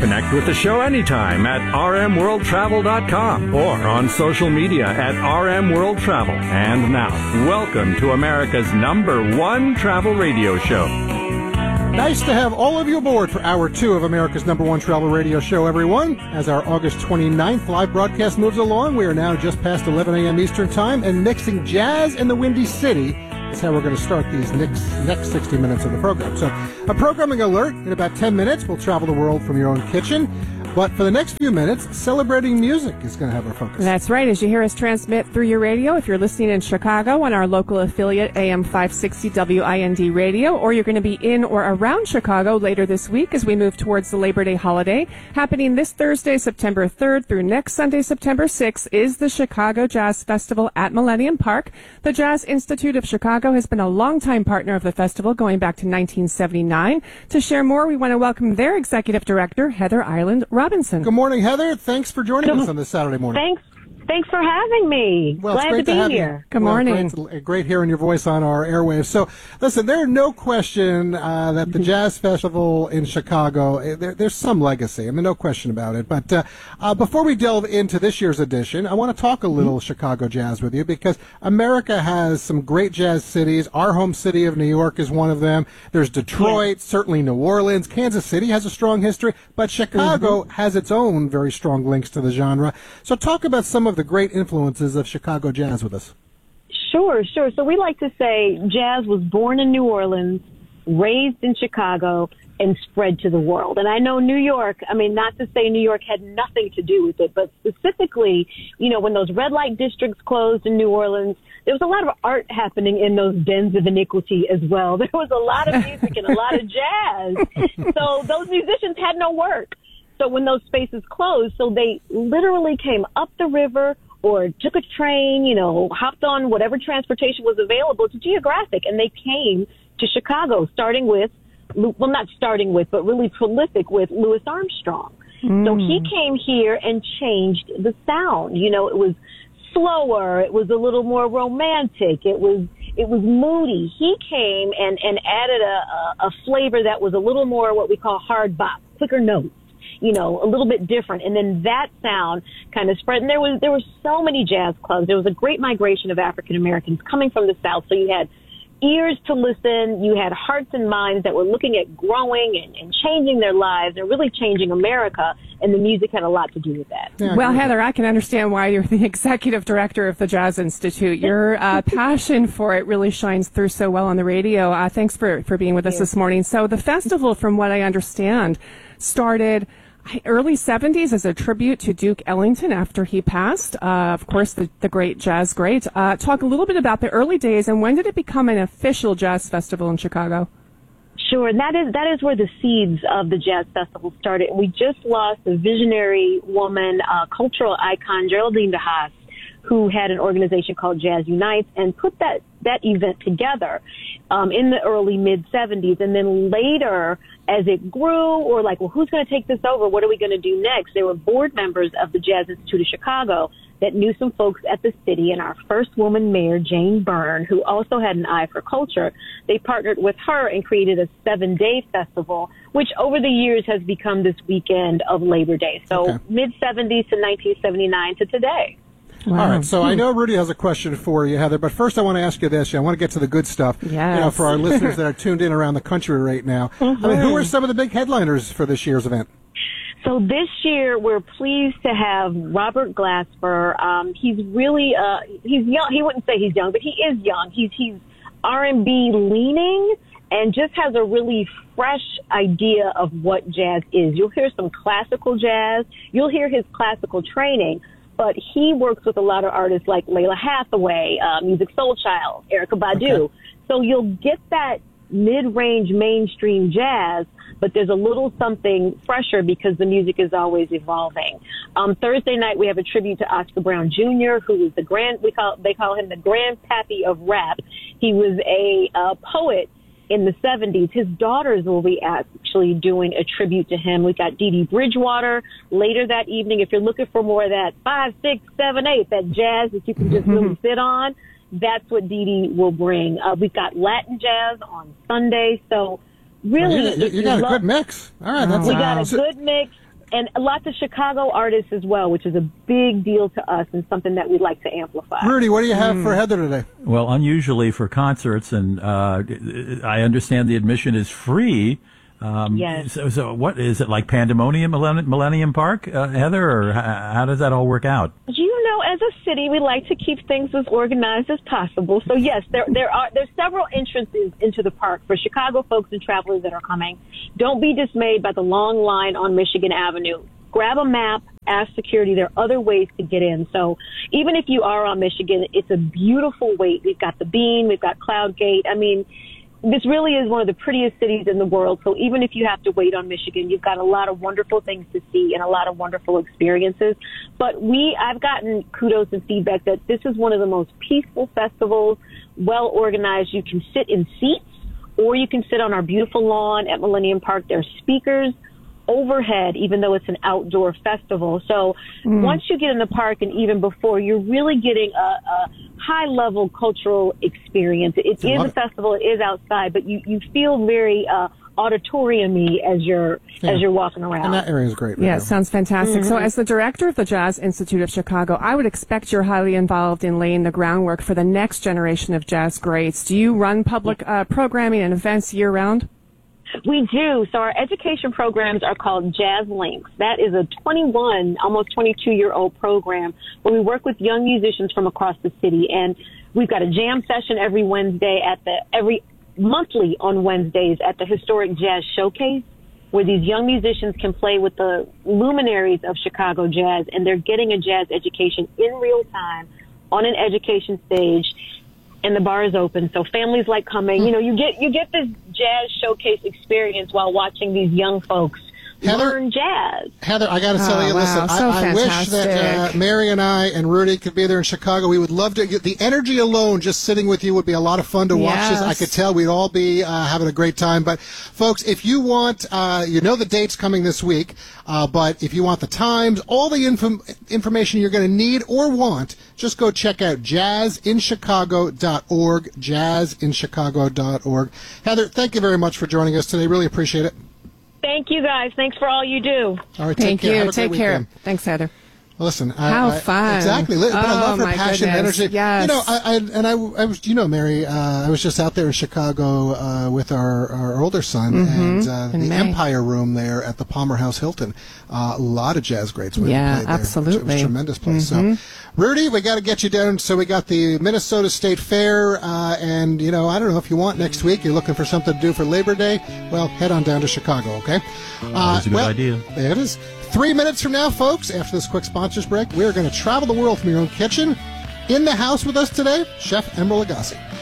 Connect with the show anytime at rmworldtravel.com or on social media at rmworldtravel. And now, welcome to America's #1 travel radio show. Nice to have all of you aboard for Hour 2 of America's #1 travel radio show, everyone. As our August 29th live broadcast moves along, we are now just past 11 a.m. Eastern Time, and mixing jazz in the Windy City is how we're going to start these next 60 minutes of the program. So, a programming alert. In about 10 minutes, we'll travel the world from your own kitchen. But for the next few minutes, celebrating music is going to have our focus. That's right. As you hear us transmit through your radio, if you're listening in Chicago on our local affiliate AM 560 WIND radio, or you're going to be in or around Chicago later this week as we move towards the Labor Day holiday, happening this Thursday, September 3rd through next Sunday, September 6th, is the Chicago Jazz Festival at Millennium Park. The Jazz Institute of Chicago has been a longtime partner of the festival going back to 1979. To share more, we want to welcome their executive director, Heather Ireland Robinson. Good morning, Heather. Thanks for joining us on this Saturday morning. Thanks for having me. Well, Glad to be here. Good morning. Great hearing your voice on our airwaves. So, listen, there's no question that the Jazz Festival in Chicago, there's some legacy. I mean, no question about it. But before we delve into this year's edition, I want to talk a little Chicago jazz with you, because America has some great jazz cities. Our home city of New York is one of them. There's Detroit, certainly New Orleans. Kansas City has a strong history, but Chicago has its own very strong links to the genre. So talk about some of the great influences of Chicago jazz with us. Sure. So we like to say jazz was born in New Orleans, raised in Chicago, and spread to the world. And I know New York, I mean, not to say New York had nothing to do with it, but specifically, you know, when those red light districts closed in New Orleans, there was a lot of art happening in those dens of iniquity as well. There was a lot of music and a lot of jazz. So those musicians had no work. So when those spaces closed, so they literally came up the river or took a train, you know, hopped on whatever transportation was available to Geographic, and they came to Chicago, but really prolific with Louis Armstrong. So he came here and changed the sound. You know, it was slower, it was a little more romantic, it was moody. He came and added a flavor that was a little more what we call hard bop, quicker notes. You know, a little bit different. And then that sound kind of spread. And there were so many jazz clubs. There was a great migration of African Americans coming from the South. So you had ears to listen. You had hearts and minds that were looking at growing and changing their lives and really changing America. And the music had a lot to do with that. Yeah, well, Heather, I can understand why you're the executive director of the Jazz Institute. Your passion for it really shines through so well on the radio. Thanks for being with us this morning. So the festival, from what I understand, started early 70s as a tribute to Duke Ellington after he passed. Of course, the great jazz great. Talk a little bit about the early days, and when did it become an official jazz festival in Chicago? Sure, and that is where the seeds of the Jazz Festival started. We just lost a visionary woman, cultural icon, Geraldine DeHaas, who had an organization called Jazz Unites and put that event together in the early mid-'70s. And then later, as it grew, or like, well, who's going to take this over? What are we going to do next? There were board members of the Jazz Institute of Chicago that knew some folks at the city, and our first woman mayor, Jane Byrne, who also had an eye for culture. They partnered with her and created a 7-day festival, which over the years has become this weekend of Labor Day. So mid-'70s to 1979 to today. Wow. All right, so I know Rudy has a question for you, Heather, but first I want to ask you this. I want to get to the good stuff. Yes. You know, for our listeners that are tuned in around the country right now. I mean, who are some of the big headliners for this year's event? So this year we're pleased to have Robert Glasper. He's really he's young. He wouldn't say he's young, but he is young. He's R&B leaning and just has a really fresh idea of what jazz is. You'll hear some classical jazz. You'll hear his classical training. But he works with a lot of artists like Layla Hathaway, Music Soul Child, Erykah Badu. Okay. So you'll get that mid-range mainstream jazz, but there's a little something fresher because the music is always evolving. Thursday night we have a tribute to Oscar Brown Jr., who is they call him the grandpappy of rap. He was a poet in the 70s. His daughters will be actually doing a tribute to him. We've got Dee Dee Bridgewater later that evening. If you're looking for more of that 5, 6, 7, 8, that jazz that you can just really sit on, that's what Dee Dee will bring. We've got Latin jazz on Sunday. So really, you got a good mix. All right, we got a good mix. and lots of Chicago artists as well, which is a big deal to us and something that we'd like to amplify. Rudy, what do you have for Heather today? Well, unusually for concerts, and I understand the admission is free. Yes. So what is it, like Pandemonium, Millennium Park, Heather, or how does that all work out? You know, as a city, we like to keep things as organized as possible. So yes, there's several entrances into the park for Chicago folks and travelers that are coming. Don't be dismayed by the long line on Michigan Avenue. Grab a map, ask security. There are other ways to get in. So even if you are on Michigan, it's a beautiful wait. We've got the Bean, we've got Cloud Gate. I mean, this really is one of the prettiest cities in the world. So even if you have to wait on Michigan, you've got a lot of wonderful things to see and a lot of wonderful experiences. But I've gotten kudos and feedback that this is one of the most peaceful festivals, well organized. You can sit in seats or you can sit on our beautiful lawn at Millennium Park. There's speakers overhead, even though it's an outdoor festival. So once you get in the park and even before, you're really getting a high-level cultural experience. It is a festival. It is outside, but you feel very auditorium-y as you're walking around. And that area is great. Yeah, it sounds fantastic. So as the director of the Jazz Institute of Chicago, I would expect you're highly involved in laying the groundwork for the next generation of jazz greats. Do you run public programming and events year-round? We do. So our education programs are called Jazz Links. That is a 21, almost 22-year-old program where we work with young musicians from across the city. And we've got a jam session every monthly on Wednesdays at the Historic Jazz Showcase, where these young musicians can play with the luminaries of Chicago jazz, and they're getting a jazz education in real time on an education stage. And the bar is open, so families like coming. You know, you get this jazz showcase experience while watching these young folks learn jazz. Heather, I got to tell you, listen, so I wish that Mary and I and Rudy could be there in Chicago. We would love to get the energy alone. Just sitting with you would be a lot of fun to watch this. I could tell we'd all be having a great time. But folks, if you want, you know the date's coming this week. But if you want the times, all the information you're going to need or want, just go check out jazzinchicago.org, jazzinchicago.org. Heather, thank you very much for joining us today. Really appreciate it. Thank you, guys. Thanks for all you do. All right, Thank you. Take care. Weekend. Thanks, Heather. Listen, how fun! Exactly, but I love her passion and energy. Yes. You know, I was, you know, Mary. I was just out there in Chicago with our older son, and the Empire Room there at the Palmer House Hilton. A lot of jazz greats played there. Absolutely, it was a tremendous place. So, Rudy, we got to get you down. So we got the Minnesota State Fair, and you know, I don't know if you want next week. You're looking for something to do for Labor Day. Well, head on down to Chicago. Okay, that's a good idea. There it is. 3 minutes from now, folks, after this quick sponsors break, we're going to travel the world from your own kitchen. In the house with us today, Chef Emeril Lagasse.